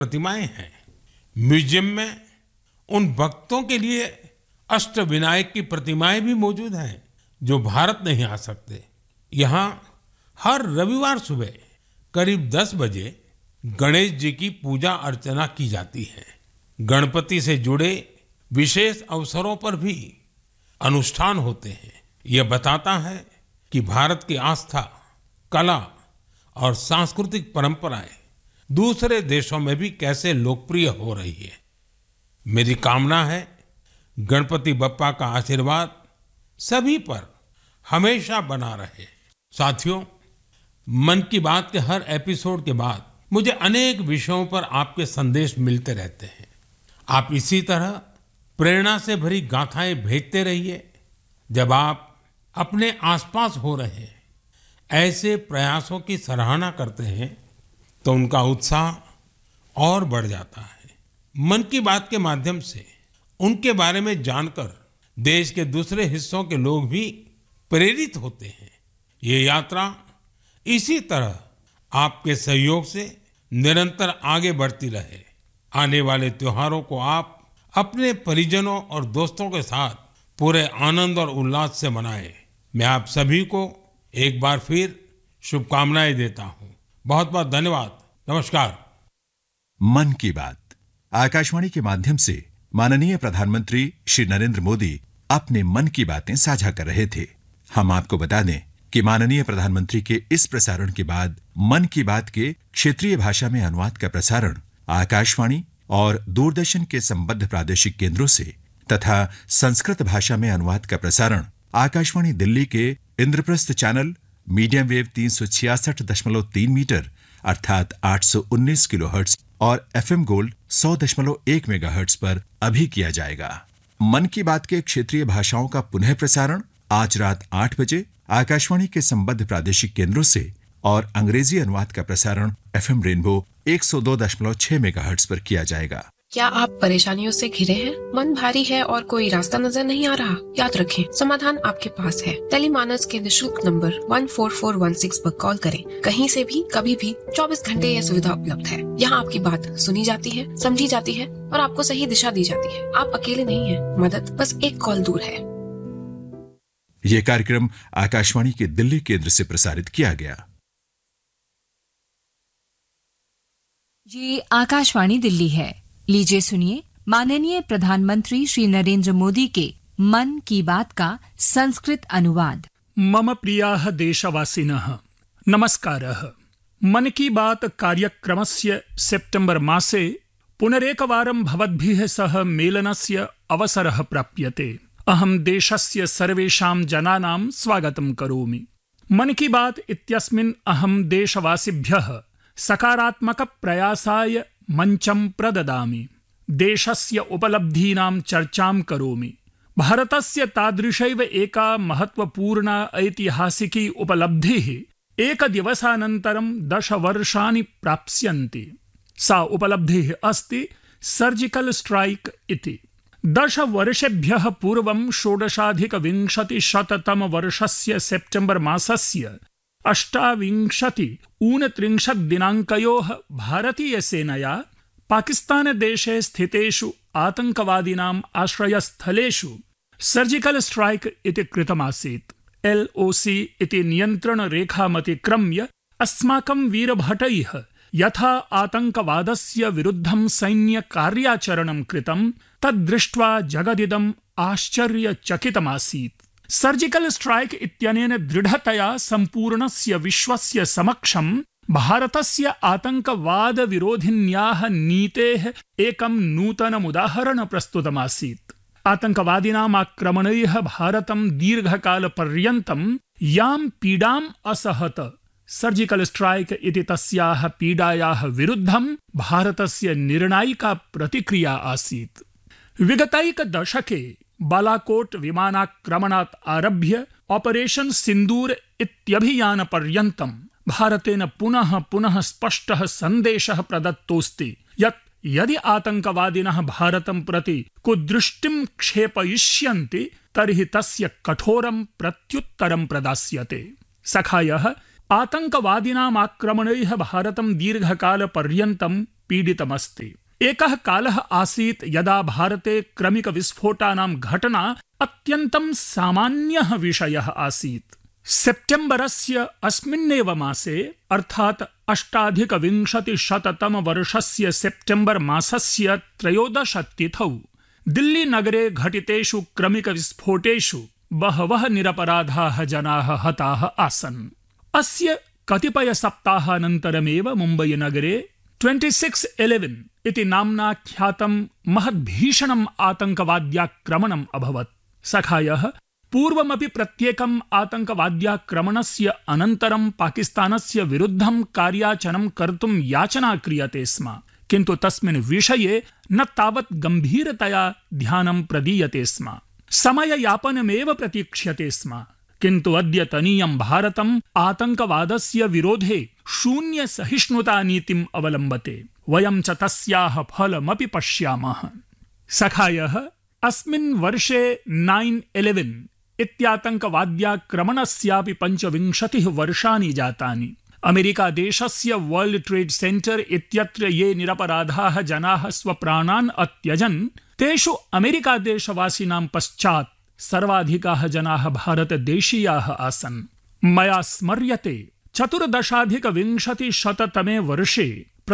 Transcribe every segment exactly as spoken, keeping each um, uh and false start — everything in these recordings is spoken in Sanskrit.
प्रतिमाएं हैं। म्यूजियम में उन भक्तों के लिए अष्टविनायक की प्रतिमाएं भी मौजूद हैं जो भारत नहीं आ सकते। यहाँ हर रविवार सुबह करीब दस बजे गणेश जी की पूजा अर्चना की जाती है। गणपति से जुड़े विशेष अवसरों पर भी अनुष्ठान होते हैं। यह बताता है कि भारत की आस्था, कला और सांस्कृतिक परंपराएं दूसरे देशों में भी कैसे लोकप्रिय हो रही है। मेरी कामना है गणपति बप्पा का आशीर्वाद सभी पर हमेशा बना रहे। साथियों, मन की बात के हर एपिसोड के बाद मुझे अनेक विषयों पर आपके संदेश मिलते रहते हैं। आप इसी तरह प्रेरणा से भरी गाथाएं भेजते रहिए। जब आप अपने आसपास हो रहे ऐसे प्रयासों की सराहना करते हैं तो उनका उत्साह और बढ़ जाता है। मन की बात के माध्यम से उनके बारे में जानकर देश के दूसरे हिस्सों के लोग भी प्रेरित होते हैं। ये यात्रा इसी तरह आपके सहयोग से निरंतर आगे बढ़ती रहे। आने वाले त्योहारों को आप अपने परिजनों और दोस्तों के साथ पूरे आनंद और उल्लास से मनाएं। मैं आप सभी को एक बार फिर शुभकामनाएं देता हूं। बहुत बहुत धन्यवाद। नमस्कार। मन की बात आकाशवाणी के माध्यम से माननीय प्रधानमंत्री श्री नरेंद्र मोदी अपने मन की बातें साझा कर रहे थे। हम आपको बता दें कि माननीय प्रधानमंत्री के इस प्रसारण के बाद मन की बात के क्षेत्रीय भाषा में अनुवाद का प्रसारण आकाशवाणी और दूरदर्शन के संबद्ध प्रादेशिक केंद्रों से तथा संस्कृत भाषा में अनुवाद का प्रसारण आकाशवाणी दिल्ली के इंद्रप्रस्थ चैनल मीडियम वेव तीन सौ छियासठ दशमलव तीन मीटर अर्थात आठ सौ उन्नीस किलोहर्ट्ज और एफएम गोल्ड सौ दशमलव एक मेगाहर्ट्ज पर अभी किया जाएगा। मन की बात के क्षेत्रीय भाषाओं का पुनः प्रसारण आज रात आठ बजे आकाशवाणी के संबद्ध प्रादेशिक केंद्रों से और अंग्रेजी अनुवाद का प्रसारण एफएम रेनबो एक सौ दो दशमलव छह मेगाहर्ट्ज पर किया जाएगा। क्या आप परेशानियों से घिरे हैं? मन भारी है और कोई रास्ता नजर नहीं आ रहा? याद रखें, समाधान आपके पास है। टेलीमानस के निशुल्क नंबर एक चार चार एक छह पर कॉल करें। कहीं से भी, कभी भी, चौबीस घंटे यह सुविधा उपलब्ध है। यहाँ आपकी बात सुनी जाती है, समझी जाती है और आपको सही दिशा दी जाती है। आप अकेले नहीं हैं। मदद बस एक कॉल दूर है। यह कार्यक्रम आकाशवाणी के दिल्ली केंद्र से प्रसारित किया गया। ये आकाशवाणी दिल्ली है। लीजिए सुनिए माननीय प्रधानमंत्री श्री नरेंद्र मोदी के मन की बात का संस्कृत अनुवाद। मम प्रियाः देशवासिनः नमस्कारः। मन की बात कार्यक्रमस्य सेप्टेम्बर मासे पुनरेकवारं भवद्भिः सह मेलनस्य अवसरः प्राप्यते। अहं देशस्य सर्वेषां जनानां स्वागतं करोमि। मन की बात इत्यस्मिन् अहं देशवासिभ्यः सकारात्मक प्रयासाय मंचं प्रददामि। देशस्य उपलब्धीनां चर्चां करोमि। भारतस्य तादृशैव एका महत्वपूर्णा ऐतिहासिकी उपलब्धिः एकदिवसानन्तरं दश वर्षाणि प्राप्स्यन्ति। सा उपलब्धिः अस्ति सर्जिकल स्ट्राइक इति। दश वर्षेभ्यः पूर्वं षोडशाधिकविंशतिशततम वर्षस्य सेप्टेम्बर मासस्य अष्टाविंशति ऊनत्रिंशत् दिनाङ्कयोः भारतीयसेनया पाकिस्तानदेशे स्थितेषु आतङ्कवादिनाम् आश्रयस्थलेषु सर्जिकल स्ट्राइक इति कृतमासीत्। एल् ओ सी इति नियन्त्रणरेखामतिक्रम्य अस्माकं वीरभटैः यथा आतङ्कवादस्य विरुद्धं सैन्यकार्याचरणं कृतं तद्दृष्ट्वा जगदिदम् आश्चर्यचकितमासीत्। सर्जिकल स्ट्राइक इत्यनेन दृढतया सम्पूर्णस्य विश्वस्य समक्षं भारतस्य आतङ्कवाद विरोधिन्याः नीतेः एकं नूतनमुदाहरणं प्रस्तुतमासीत्। आतङ्कवादिनाम् आक्रमणैः भारतं दीर्घकालपर्यन्तं यां पीडाम् असहत, सर्जिकल स्ट्राइक इति तस्याः पीडायाः विरुद्धं भारतस्य निर्णायिका प्रतिक्रिया आसीत्। विगतैकदशके बालाकोट विमानाक्रमणात् आरभ्य ऑपरेशन सिंदूर इत्यभियानपर्यन्तं भारतेन पुनः पुनः स्पष्टः सन्देशः प्रदत्तोऽस्ति यत् यदि आतङ्कवादिनः भारतं प्रति कुदृष्टिं क्षेपयिष्यन्ति तर्हि तस्य कठोरं प्रत्युत्तरं प्रदास्यते। सखायः आतङ्कवादिनाम् आक्रमणैः भारतं दीर्घकालपर्यन्तं पीडितमस्ति। एकः कालः आसीत् यदा भारते क्रमिकविस्फोटानां घटना अत्यन्तं सामान्यः विषयः आसीत्। सेप्टेम्बरस्य अस्मिन्नेव मासे अर्थात् अष्टाधिकविंशतिशततमवर्षस्य सेप्टेम्बर मासस्य त्रयोदश तिथौ दिल्लीनगरे घटितेषु क्रमिकविस्फोटेषु बहवः निरपराधाः जनाः हताः आसन्। अस्य कतिपयसप्ताहानन्तरमेव मुम्बईनगरे छब्बीस ग्यारह इति नाम्ना ख्यातं महद्भीषणम् आतङ्कवाद्याक्रमणम् अभवत्। सखायः पूर्वमपि प्रत्येकम् आतङ्कवाद्याक्रमणस्य अनन्तरं पाकिस्तानस्य विरुद्धं कार्याचरणं कर्तुं याचना क्रियते स्म, किन्तु तस्मिन् विषये न तावत् गम्भीरतया ध्यानं प्रदीयते स्म, समययापनमेव प्रतीक्ष्यते स्म। किन्तु अद्यतनीयं भारतम् आतङ्कवादस्य विरोधे शून्य सहिष्णुता नीतिम् अवलम्बते। वयं च तस्याः फलमपि पश्यामः। सखायः अस्मिन् वर्षे नाइन इलेवन इत्यातङ्कवाद्याक्रमणस्यापि पञ्चविंशतिः वर्षाणि जातानि। अमेरिकादेशस्य वर्ल्ड ट्रेड सेंटर इत्यत्र ये निरपराधाः जनाः स्वप्राणान् अत्यजन्, तेषु अमेरिकादेशवासिनां पश्चात् सर्वाधिकाः जनाः भारतदेशीयाः आसन्। मया स्मर्यते चतुर्दशाधिकविंशतिशततमे वर्षे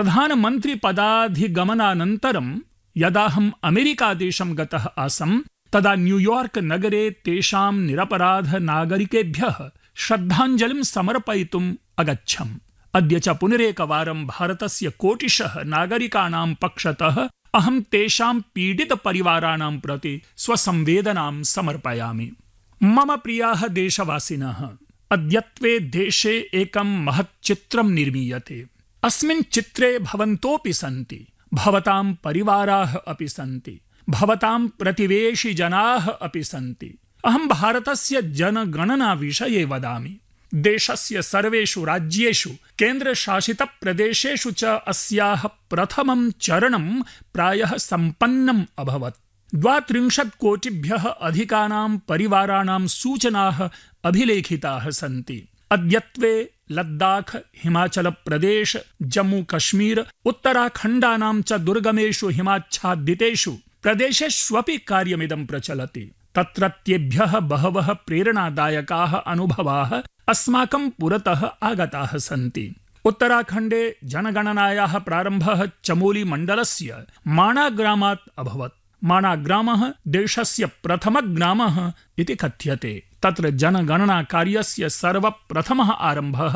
प्रधानमन्त्रिपदाधिगमनानन्तरं यदाहम् अमेरिकादेशं गतः आसम्, तदा न्यूयॉर्क नगरे तेषां निरपराधनागरिकेभ्यः श्रद्धाञ्जलिं समर्पयितुम् अगच्छम्। अद्य च पुनरेकवारं भारतस्य कोटिशः नागरिकाणां पक्षतः अहं तेषां पीडितपरिवाराणां प्रति स्वसंवेदनां समर्पयामि। मम प्रियाः देशवासिनः, अद्यत्वे देशे एकं महत् चित्रं निर्मीयते। अस्मिन् चित्रे भवन्तोऽपि सन्ति, भवतां परिवाराः अपि सन्ति, भवतां प्रतिवेशि जनाः अपि सन्ति। अहं भारतस्य जनगणना विषये वदामि। देशस्य सर्वेषु राज्येषु केन्द्रशासितप्रदेशेषु च अस्याः प्रथमं चरणं प्रायः सम्पन्नम् अभवत्। द्वात्रिंशत् कोटिभ्यः अधिकानां परिवाराणां सूचनाः अभिलेखिताः सन्ति। अद्यत्वे लद्दाख, हिमाचलप्रदेश, जम्मू कश्मीर, उत्तराखण्डानां च दुर्गमेषु हिमाच्छादितेषु प्रदेशेष्वपि कार्यमिदं प्रचलति। तत्रत्येभ्यः बहवः प्रेरणादायकाः अनुभवाः अस्माकं पुरतः आगताः सन्ति। उत्तराखण्डे जनगणनायाः प्रारम्भः चमोली मण्डलस्य माणाग्रामात् अभवत्। माणाग्रामः देशस्य प्रथमग्रामः इति कथ्यते। तत्र जनगणना कार्यस्य सर्वप्रथमः आरम्भः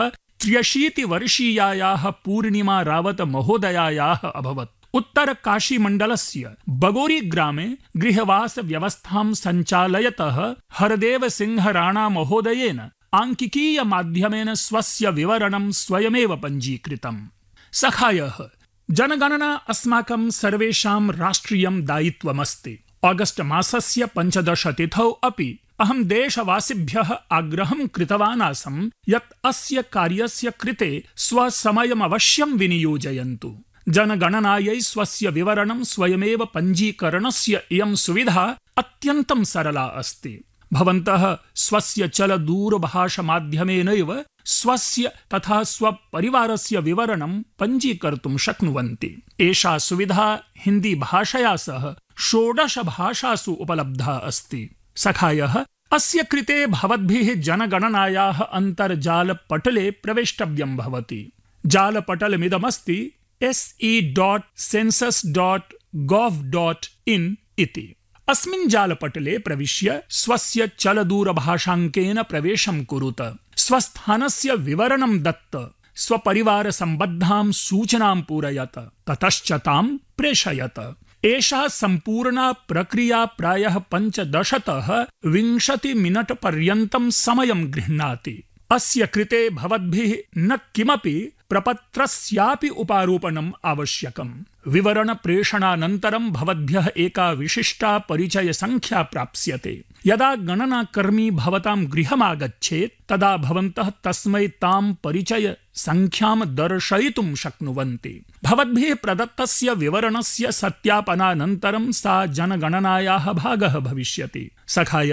त्र्यशीतिवर्षीयायाः पूर्णिमा रावत महोदयायाः अभवत्। उत्तरकाशीमण्डलस्य बगोरी ग्रामे गृहवास व्यवस्थां सञ्चालयतः हरदेव सिंह राणा महोदयेन आङ्किकीय माध्यमेन स्वस्य विवरणं स्वयमेव पञ्जीकृतम्। सखायः, जनगणना अस्माकं सर्वेषां राष्ट्रियं दायित्वमस्ति। ऑगस्ट मासस्य पञ्चदश तिथौ अपि अहं देशवासिभ्यः आग्रहं कृतवान् आसम् यत् अस्य कार्यस्य कृते स्वसमयमवश्यं विनियोजयन्तु। जनगणनायै स्वस्य विवरणं स्वयमेव पञ्जीकरणस्य इयं सुविधा अत्यन्तं सरला अस्ति। भवन्तः स्वस्य चलदूरभाषमाध्यमेनैव स्वस्य तथा स्वपरिवारस्य विवरणं पञ्जीकर्तुं शक्नुवन्ति। एषा सुविधा हिन्दी भाषया सह षोडश भाषासु उपलब्धा अस्ति। सखायः, अस्य कृते भवद्भिः जनगणनायाः अन्तर्जालपटले प्रवेष्टव्यं भवति। जालपटलमिदमस्ति S E dot सेन्सस् dot गोव् dot in इति। अस्मिन् जालपटले प्रविश्य स्वस्य चलदूरभाषाङ्केन प्रवेशं कुरुत। स्वस्थानस्य विवरणं दत्त स्वपरिवारसम्बद्धां सूचनां पूरयत, ततश्च तां प्रेषयत। एषा सम्पूर्णा प्रक्रिया प्रायः पञ्चदशतः विंशति मिनट पर्यन्तं समयं गृह्णाति। अस्य कृते भवद्भिः न किमपि प्रपत्रस्यापि उपारोपणम् आवश्यकम्। विवरणप्रेषणानन्तरं भवद्भ्यः एका विशिष्टा परिचयसङ्ख्या प्राप्स्यते। यदा गणनाकर्मी भवतां गृहमागच्छेत् तदा भवन्तः तस्मै तां परिचयसङ्ख्यां दर्शयितुं शक्नुवन्ति। भवद्भिः प्रदत्तस्य विवरणस्य सत्यापनानन्तरं सा जनगणनायाः भागः भविष्यति। सखायः,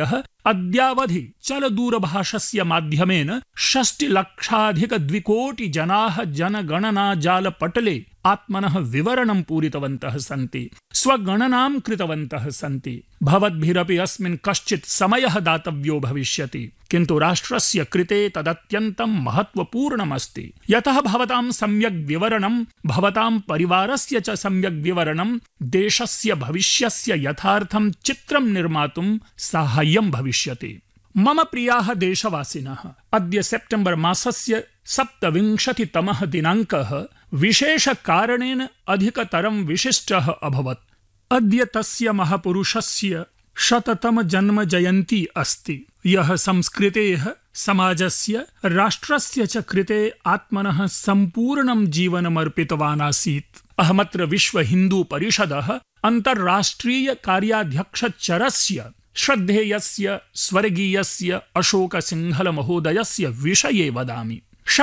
अद्यावधि चलदूरभाषस्य माध्यमेन षष्टिलक्षाधिकद्विकोटिजनाः जनगणनाजालपटले आत्मनः विवरणं पूरितवन्तः सन्ति, स्वगणनां कृतवन्तः सन्ति। भवद्भिरपि अस्मिन् कश्चित् समयः दातव्यो भविष्यति, किन्तु राष्ट्रस्य कृते तदत्यन्तं महत्वपूर्णमस्ति, यतः भवतां सम्यक् विवरणं, भवतां परिवारस्य च सम्यक् विवरणं देशस्य भविष्यस्य यथार्थं चित्रं निर्मातुं साहाय्यं भविष्यति। मम प्रियाः देशवासिनः, अद्य सेप्टेम्बर् मासस्य सप्तविंशतितमः दिनाङ्कः विशेषकारणेन अधिकतरं विशिष्टः अभवत्। अद्य तस्य महापुरुषस्य शततमजन्मजयन्ती अस्ति, यः संस्कृतेः, समाजस्य, राष्ट्रस्य च कृते आत्मनः सम्पूर्णं जीवनमर्पितवान् आसीत्। अहमत्र विश्वहिन्दूपरिषदः अन्तर्राष्ट्रीय कार्याध्यक्षचरस्य श्रद्धेयस्य स्वर्गीयस्य अशोकसिंहलमहोदयस्य विषये वदामि।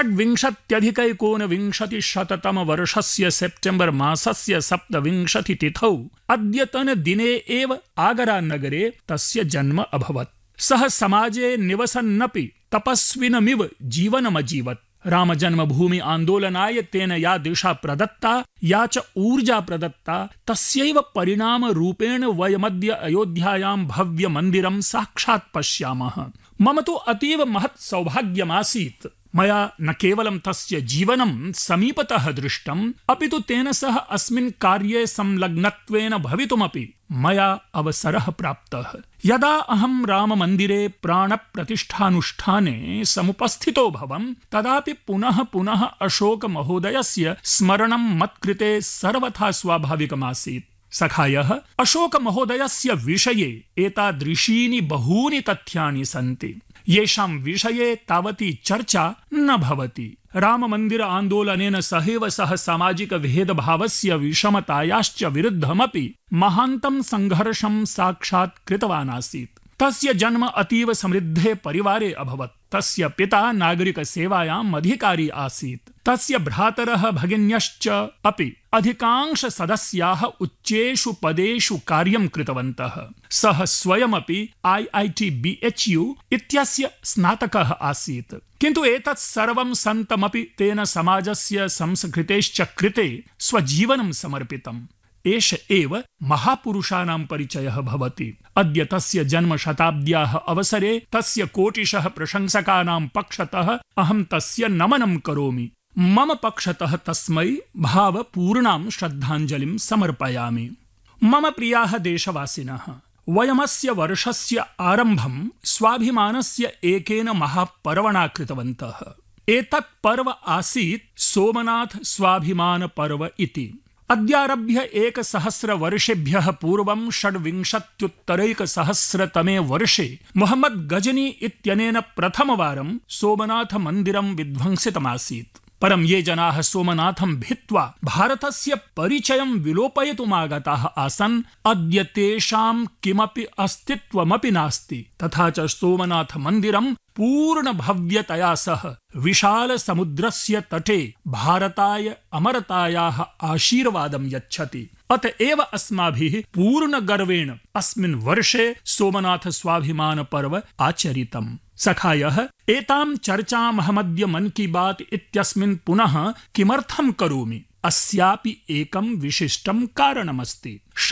षड्विंशत्यधिकैकोनविंशतिशततमवर्षस्य सेप्टेम्बर् मासस्य सप्तविंशतितिथौ अद्यतनदिने एव आगरानगरे तस्य जन्म अभवत्। सः समाजे निवसन्नपि तपस्विनमिव जीवनमजीवत्। रामजन्मभूमि आन्दोलनाय तेन या दिशा प्रदत्ता, या च ऊर्जा प्रदत्ता, तस्यैव परिणामरूपेण वयमद्य अयोध्यायां भव्यमन्दिरं साक्षात् पश्यामः। मम तु अतीव महत् सौभाग्यमासीत्। मया न केवलं तस्य जीवनं समीपतः दृष्टम्, अपि तु तेन सह अस्मिन् कार्ये संलग्नत्वेन भवितुमपि मया अवसरः प्राप्तः। यदा अहं राममन्दिरे प्राणप्रतिष्ठानुष्ठाने समुपस्थितो भवम्, तदापि पुनः पुनः अशोकमहोदयस्य स्मरणं मत्कृते सर्वथा स्वाभाविकमासीत्। सखायः, अशोकमहोदयस्य विषये एतादृशीनि बहूनि तथ्यानि सन्ति, येषां विषये तावती चर्चा न भवति। राममन्दिर आन्दोलनेन सहैव सह सामाजिक भेदभावस्य विषमतायाश्च विरुद्धमपि महान्तं संघर्षं साक्षात् कृतवान् आसीत्। तस्य जन्म अतीव समृद्धे परिवारे अभवत्। तस्य पिता नागरिकसेवायाम् अधिकारी आसीत्। तस्य भ्रातरः भगिन्यश्च अपि अधिकांश सदस्याः उच्चेषु पदेषु कार्यं कृतवन्तः। सः स्वयमपि I I T B H U इत्यस्य स्नातकः आसीत्। किन्तु एतत् सर्वं सन्तमपि तेन समाजस्य संस्कृतेश्च कृते स्वजीवनं समर्पितम्। एष एव महापुरुषाणां परिचयः भवति। अद्य तस्य जन्मशताब्द्याः अवसरे तस्य कोटिशः प्रशंसकानां पक्षतः अहं तस्य नमनं करोमि। मम पक्षतः तस्मै भावपूर्णां श्रद्धाञ्जलिं समर्पयामि। मम प्रियाः देशवासिनः, वयमस्य वर्षस्य आरम्भं स्वाभिमानस्य एकेन महापर्वणा कृतवन्तः। एतत् पर्व आसीत् सोमनाथ स्वाभिमान पर्व इति। अद्यारभ्य एकसहस्रवर्षेभ्यः पूर्वं षड्विंशत्युत्तरैकसहस्रतमे वर्षे मोहम्मद् गजनी इत्यनेन प्रथमवारं सोमनाथ मन्दिरं विध्वंसितमासीत्। परं ये जनाः सोमनाथं भित्त्वा भारतस्य परिचयं विलोपयितुमागताः आसन्, अद्य तेषां किमपि अस्तित्वमपि नास्ति। तथा च सोमनाथ मन्दिरं पूर्ण भव्यतया सह विशाल समुद्रस्य तटे भारताय अमरतायाः आशीर्वादं यच्छति। अतएव अस्माभिः पूर्ण गर्वेण अस्मिन् वर्षे सोमनाथ स्वाभिमान पर्व आचरितम्। सखायः, एतां चर्चामहमद्य मन की बात इत्यस्मिन् पुनः किमर्थं करोमि? अस्यापि एकं विशिष्टं कारणमस्ति।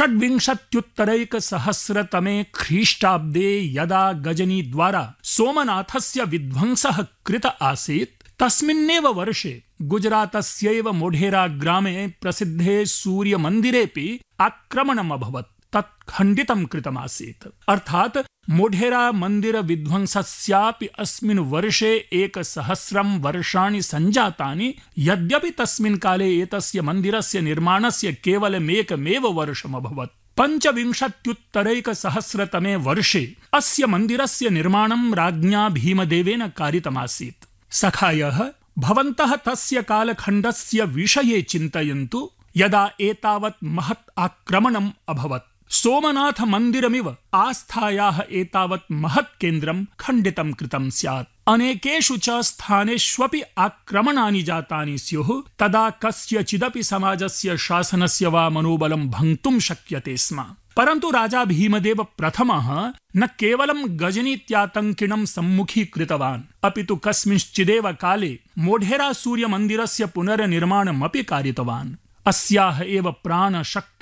षड्विंशत्युत्तरैकसहस्रतमे ख्रीष्टाब्दे यदा गजनी द्वारा सोमनाथस्य विध्वंसः कृत आसीत्, तस्मिन्नेव वर्षे गुजरातस्यैव मोढेरा ग्रामे प्रसिद्धे सूर्यमन्दिरेऽपि आक्रमणम् अभवत्। तत् खण्डितं कृतमासीत्। अर्थात् मोढेरा मन्दिर विध्वंसस्यापि अस्मिन् वर्षे एकसहस्रं वर्षाणि सञ्जातानि, यद्यपि तस्मिन् काले एतस्य मन्दिरस्य निर्माणस्य केवलमेकमेव वर्षमभवत्। पञ्चविंशत्युत्तरैकसहस्रतमे वर्षे अस्य मन्दिरस्य निर्माणं राज्ञा भीमदेवेन कारितमासीत्। सखायः, भवन्तः तस्य कालखण्डस्य विषये चिन्तयन्तु यदा एतावत् महत् आक्रमणम् अभवत्। सोमनाथ मन्दिरमिव आस्थायाः एतावत् महत् केन्द्रं खण्डितं कृतं स्यात्। अनेकेषु च स्थानेष्वपि आक्रमणानि जातानि स्युः। तदा कस्यचिदपि समाजस्य शासनस्य वा मनोबलं भङ्क्तुं शक्यते स्म। परन्तु राजा भीमदेव प्रथमः न केवलं गजनीत्यातङ्किनं सम्मुखीकृतवान्, अपि तु कस्मिंश्चिदेव काले मोढेरा सूर्यमन्दिरस्य पुनर्निर्माणमपि कारितवान्। अस्याः एव प्राणशक्ति